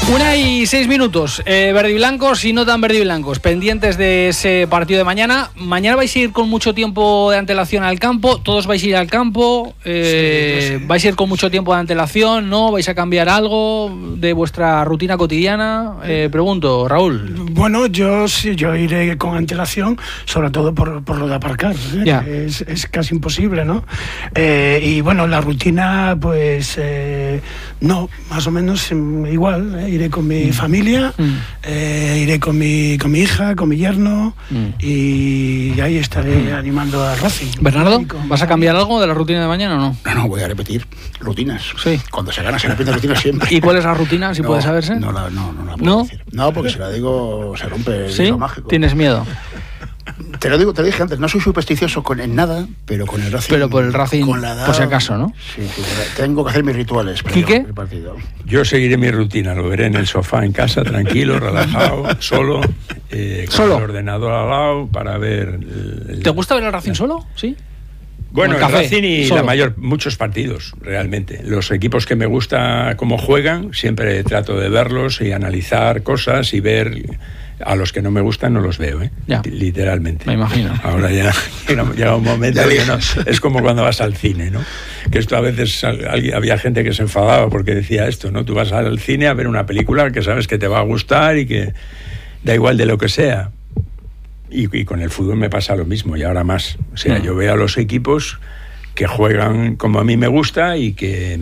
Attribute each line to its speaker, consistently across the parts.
Speaker 1: 1:06, verdiblancos y no tan verdiblancos, pendientes de ese partido de mañana. Mañana vais a ir con mucho tiempo de antelación al campo, todos vais a ir al campo, sí. Vais a ir con mucho tiempo de antelación, ¿no? ¿Vais a cambiar algo de vuestra rutina cotidiana? Pregunto, Raúl.
Speaker 2: Bueno, yo iré con antelación, sobre todo por lo de aparcar, es casi imposible, ¿no? Y bueno, la rutina, pues no, más o menos igual, iré con mi familia, iré con mi hija, con mi yerno, y ahí estaré animando a Racing.
Speaker 1: Bernardo, ¿vas a cambiar algo de la rutina de mañana o no?
Speaker 3: No, voy a repetir rutinas.
Speaker 1: Sí.
Speaker 3: Cuando se gana se repite rutinas siempre.
Speaker 1: ¿Y cuál es la rutina, si puede saberse?
Speaker 3: No la puedo decir. No, porque si la digo se rompe el hilo mágico.
Speaker 1: ¿Tienes miedo?
Speaker 3: Te lo dije antes, no soy supersticioso en nada, pero con el Racing.
Speaker 1: Pero por el Racing,
Speaker 3: con la edad,
Speaker 1: por si acaso, ¿no?
Speaker 3: Sí, tengo que hacer mis rituales.
Speaker 1: ¿Quique?
Speaker 3: El partido.
Speaker 4: Yo seguiré mi rutina, lo veré en el sofá en casa, tranquilo, relajado, solo, con el ordenador al lado para ver.
Speaker 1: ¿Te gusta ver el Racing solo? Sí.
Speaker 4: Bueno, el Racing y muchos partidos, realmente. Los equipos que me gusta cómo juegan, siempre trato de verlos y analizar cosas y ver. A los que no me gustan no los veo, literalmente.
Speaker 1: Me imagino.
Speaker 4: Ahora ya llega un momento que no, es como cuando vas al cine, ¿no? Que esto a veces había gente que se enfadaba porque decía esto, ¿no? Tú vas al cine a ver una película que sabes que te va a gustar y que da igual de lo que sea. Y con el fútbol me pasa lo mismo y ahora más. O sea, yo veo a los equipos que juegan como a mí me gusta y que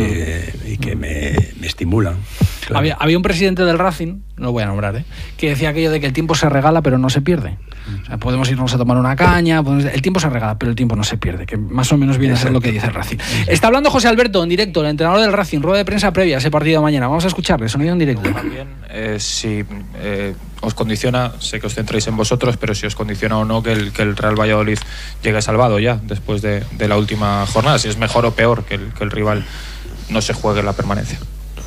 Speaker 4: me estimulan. Claro.
Speaker 1: Había un presidente del Racing, no lo voy a nombrar, que decía aquello de que el tiempo se regala pero no se pierde. O sea, podemos irnos a tomar una caña, el tiempo se regala pero el tiempo no se pierde, que más o menos viene a ser lo que dice el Racing. Está hablando José Alberto en directo, el entrenador del Racing, rueda de prensa previa a ese partido de mañana. Vamos a escucharle, sonido en directo.
Speaker 5: También, si os condiciona, sé que os centréis en vosotros, pero si os condiciona o no que el Real Valladolid llegue salvado ya después de la última jornada, si es mejor o peor que el rival no se juegue la permanencia.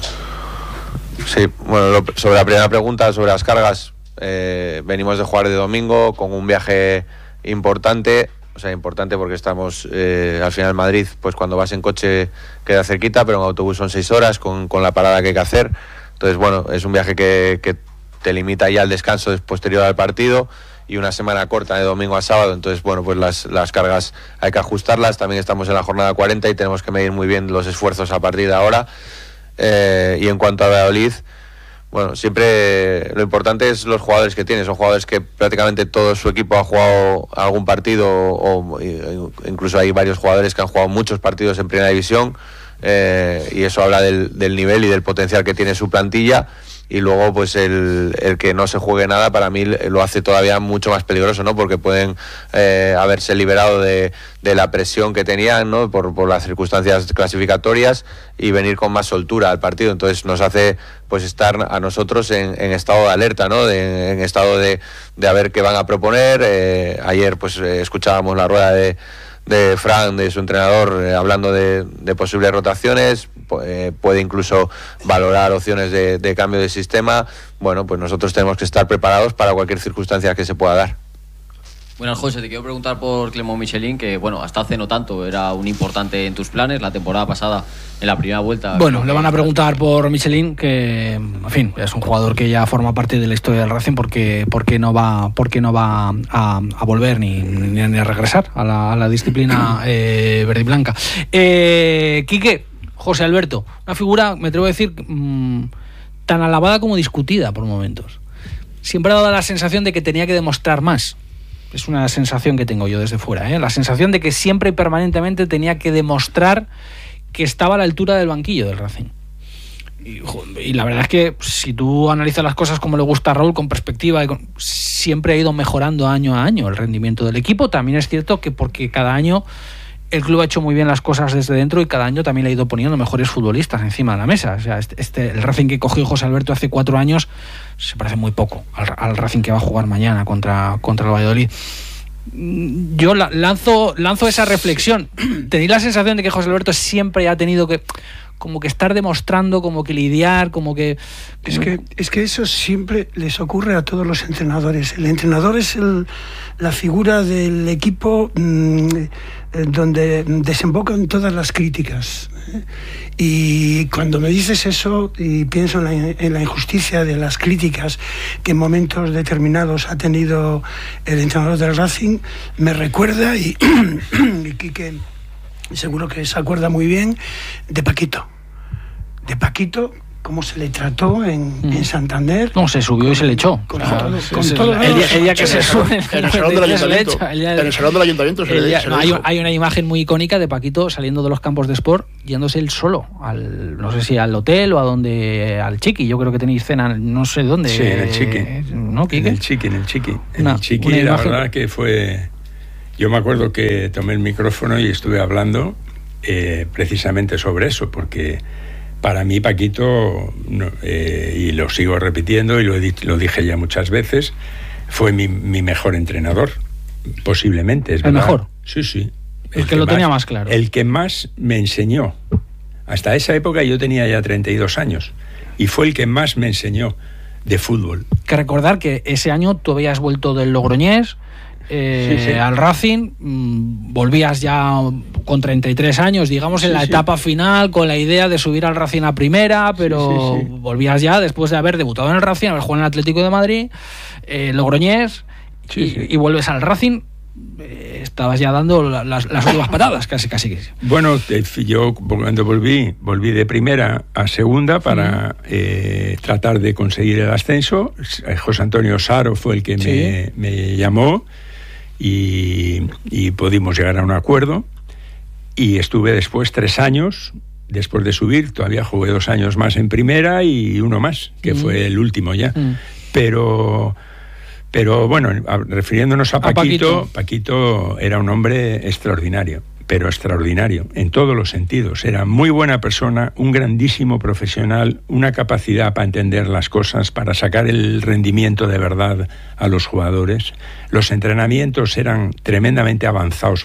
Speaker 6: Sí, bueno, sobre la primera pregunta, sobre las cargas, venimos de jugar de domingo con un viaje importante, importante porque estamos al final en Madrid, pues cuando vas en coche queda cerquita, pero en autobús son 6 horas con la parada que hay que hacer. Entonces, bueno, es un viaje que te limita ya al descanso posterior al partido y una semana corta de domingo a sábado. Entonces, bueno, pues las cargas hay que ajustarlas. También estamos en la jornada 40 y tenemos que medir muy bien los esfuerzos a partir de ahora. Y en cuanto a Valladolid, bueno, siempre lo importante es los jugadores que tiene. Son jugadores que prácticamente todo su equipo ha jugado algún partido o incluso hay varios jugadores que han jugado muchos partidos en primera división, y eso habla del nivel y del potencial que tiene su plantilla. Y luego pues el que no se juegue nada para mí lo hace todavía mucho más peligroso, ¿no? Porque pueden haberse liberado de la presión que tenían, ¿no? por las circunstancias clasificatorias y venir con más soltura al partido. Entonces nos hace pues estar a nosotros en estado de alerta, ¿no? En estado de a ver qué van a proponer. Ayer pues escuchábamos la rueda de Fran, de su entrenador, hablando de posibles rotaciones. Puede incluso valorar opciones de cambio de sistema. Bueno, pues nosotros tenemos que estar preparados para cualquier circunstancia que se pueda dar.
Speaker 7: Bueno, José, te quiero preguntar por Clément Michelin, que bueno, hasta hace no tanto era un importante en tus planes, la temporada pasada en la primera vuelta.
Speaker 1: Bueno, le van a preguntar por Michelin, que en fin, es un jugador que ya forma parte de la historia del Racing, porque no va a volver ni a regresar a la disciplina verde y blanca. Quique, José Alberto, una figura, me atrevo a decir, tan alabada como discutida por momentos. Siempre ha dado la sensación de que tenía que demostrar más. Es una sensación que tengo yo desde fuera, la sensación de que siempre y permanentemente tenía que demostrar que estaba a la altura del banquillo del Racing. Y la verdad es que si tú analizas las cosas como le gusta a Raúl, con perspectiva, siempre ha ido mejorando año a año el rendimiento del equipo. También es cierto que porque cada año el club ha hecho muy bien las cosas desde dentro y cada año también le ha ido poniendo mejores futbolistas encima de la mesa. O sea, el Racing que cogió José Alberto hace 4 años se parece muy poco al Racing que va a jugar mañana contra el Valladolid. Yo lanzo esa reflexión. ¿Tenéis la sensación de que José Alberto siempre ha tenido que estar demostrando, como que lidiar, como que...
Speaker 2: Es que eso siempre les ocurre a todos los entrenadores. El entrenador es la figura del equipo donde desembocan todas las críticas. Y cuando me dices eso y pienso en la injusticia de las críticas que en momentos determinados ha tenido el entrenador del Racing, me recuerda, y Quique seguro que se acuerda muy bien, de Paquito, cómo se le trató en Santander.
Speaker 1: No, se subió y se le echó.
Speaker 2: Con todo
Speaker 1: el día que se sube
Speaker 3: en el salón del ayuntamiento. En el salón del ayuntamiento se le
Speaker 1: hay una imagen muy icónica de Paquito saliendo de los campos de Sport, yéndose él solo, no sé si al hotel o al Chiqui. Yo creo que tenéis cena, no sé dónde.
Speaker 4: Sí, en el Chiqui.
Speaker 1: ¿No, Quique?
Speaker 4: En el Chiqui, la verdad que fue... Yo me acuerdo que tomé el micrófono y estuve hablando precisamente sobre eso, porque... Para mí, Paquito, y lo sigo repitiendo y lo dije ya muchas veces, fue mi mejor entrenador, posiblemente. ¿Es
Speaker 1: ¿El
Speaker 4: verdad?
Speaker 1: mejor?
Speaker 4: Sí.
Speaker 1: El que lo tenía más claro.
Speaker 4: El que más me enseñó. Hasta esa época yo tenía ya 32 años y fue el que más me enseñó de fútbol.
Speaker 1: Que recordar que ese año tú habías vuelto del Logroñés, sí. Al Racing, volvías ya con 33 años, digamos, en la etapa final, con la idea de subir al Racing a primera, pero volvías ya después de haber debutado en el Racing, haber jugado en el Atlético de Madrid, Logroñés, y vuelves al Racing. Estabas ya dando las últimas patadas, casi.
Speaker 4: Bueno, yo cuando volví de primera a segunda para tratar de conseguir el ascenso. José Antonio Saro fue el que me llamó y pudimos llegar a un acuerdo, y estuve después 3 años, después de subir, todavía jugué 2 años más en primera y uno más, que fue el último ya. Pero bueno, refiriéndonos a Paquito era un hombre extraordinario, pero extraordinario, en todos los sentidos. Era muy buena persona, un grandísimo profesional, una capacidad para entender las cosas, para sacar el rendimiento de verdad a los jugadores. Los entrenamientos eran tremendamente avanzados